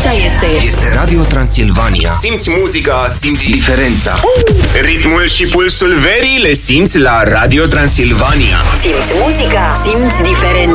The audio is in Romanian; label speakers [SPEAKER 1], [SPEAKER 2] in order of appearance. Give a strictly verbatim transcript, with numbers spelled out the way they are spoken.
[SPEAKER 1] Asta este
[SPEAKER 2] Este Radio Transilvania.
[SPEAKER 3] Simți muzica, simți
[SPEAKER 2] Diferența.
[SPEAKER 3] ritmul și pulsul verii, le simți la Radio Transilvania.
[SPEAKER 1] Simți muzica, simți diferența.